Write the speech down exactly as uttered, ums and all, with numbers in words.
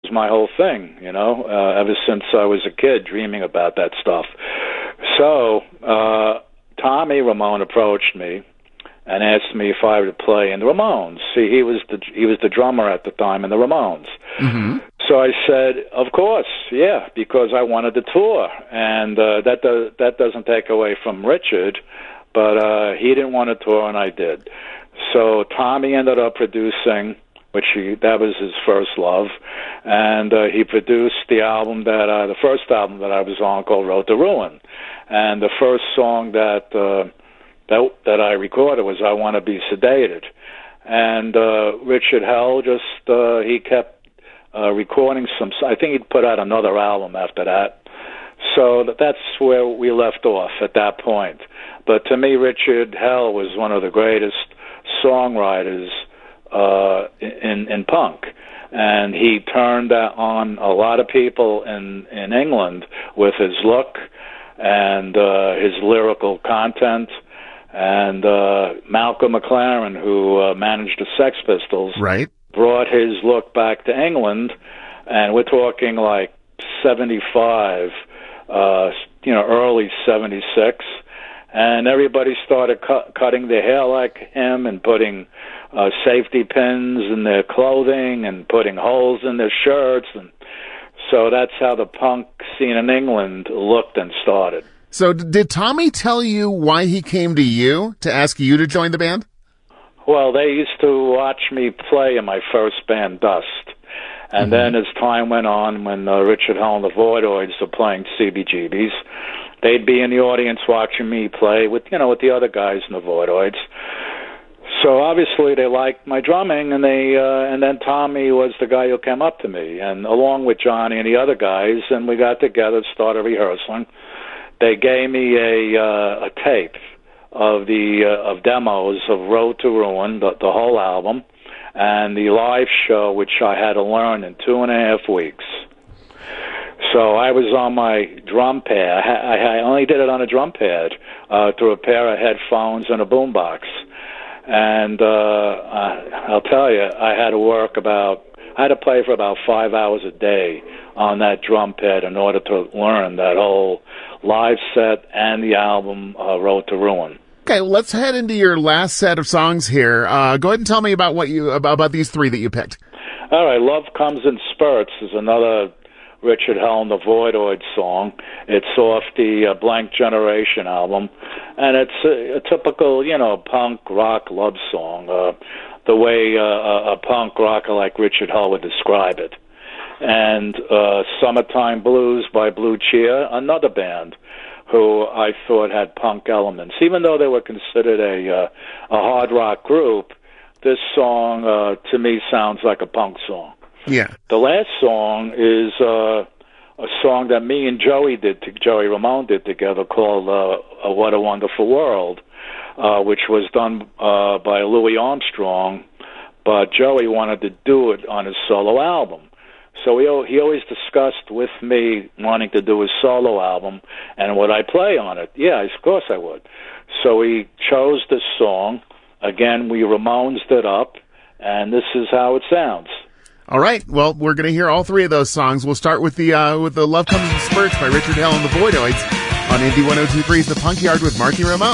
was my whole thing, you know, uh, ever since I was a kid, dreaming about that stuff. So uh, Tommy Ramone approached me and asked me if I would play in the Ramones. See, he was the he was the drummer at the time in the Ramones. Mm-hmm. So I said, of course, yeah, because I wanted to tour, and uh, that does, that doesn't take away from Richard, but uh, he didn't want to tour, and I did. So Tommy ended up producing, which he, that was his first love, and uh, he produced the album that uh, the first album that I was on called Road to Ruin, and the first song that uh, that that I recorded was I Want to Be Sedated, and uh, Richard Hell just uh, he kept. Uh, recording some, I think he'd put out another album after that. So that's where we left off at that point. But to me, Richard Hell was one of the greatest songwriters uh, in, in punk. And he turned on a lot of people in, in England with his look and uh, his lyrical content. And uh, Malcolm McLaren, who uh, managed the Sex Pistols, right, brought his look back to England, and we're talking like seventy-five, uh, you know, early seventy-six, and everybody started cu- cutting their hair like him and putting uh, safety pins in their clothing and putting holes in their shirts, and so that's how the punk scene in England looked and started. So did Tommy tell you why he came to you to ask you to join the band? Well, they used to watch me play in my first band, Dust. And mm-hmm. then as time went on, when uh, Richard Hell and the Voidoids were playing C B G B's, they'd be in the audience watching me play with, you know, with the other guys in the Voidoids. So obviously they liked my drumming, and they uh, and then Tommy was the guy who came up to me, and along with Johnny and the other guys, and we got together, started rehearsing. They gave me a uh, a tape of the uh, of demos of Road to Ruin, the, the whole album, and the live show, which I had to learn in two and a half weeks. So I was on my drum pad. I, I only did it on a drum pad uh, through a pair of headphones and a boombox. And uh, I, I'll tell you, I had to work about, I had to play for about five hours a day on that drum pad in order to learn that whole live set and the album uh, Road to Ruin. Okay, well, let's head into your last set of songs here. Uh, go ahead and tell me about what you about, about these three that you picked. All right, Love Comes in Spurts is another Richard Hell and the Voidoids song. It's off the uh, Blank Generation album, and it's a, a typical, you know, punk rock love song, uh, the way uh, a, a punk rocker like Richard Hell would describe it. And uh, Summertime Blues by Blue Cheer, another band who I thought had punk elements. Even though they were considered a uh, a hard rock group, this song, uh, to me, sounds like a punk song. Yeah. The last song is uh, a song that me and Joey did, to, Joey Ramone did together, called uh, What a Wonderful World, uh, which was done uh, by Louis Armstrong, but Joey wanted to do it on his solo album. So he, he always discussed with me wanting to do his solo album, and would I play on it? Yeah, of course I would. So he chose this song. Again, we Ramonesed it up, and this is how it sounds. All right. Well, we're going to hear all three of those songs. We'll start with the uh, with the Love Comes in Spurts by Richard Hell and the Voidoids on Indie one oh two three's The Punk Yard with Marky Ramone.